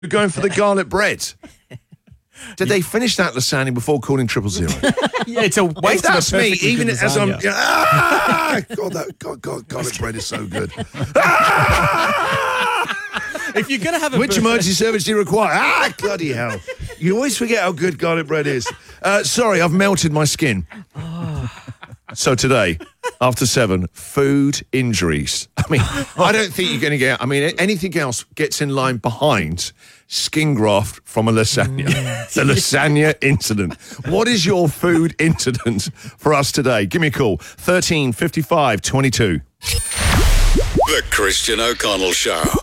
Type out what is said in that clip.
We're going for the garlic bread. Did they finish that lasagna before calling 000? Yeah, it's a waste of a That's me, perfectly even good as I'm... lasagna. God, garlic bread is so good. If you're going to have a Which emergency service do you require? Bloody hell. You always forget how good garlic bread is. Sorry, I've melted my skin. So today, after 7, food injuries. I mean, I don't think you're going to get... I mean, anything else gets in line behind skin graft from a lasagna. The lasagna incident. What is your food incident for us today? Give me a call. 13 55 22. The Christian O'Connell Show.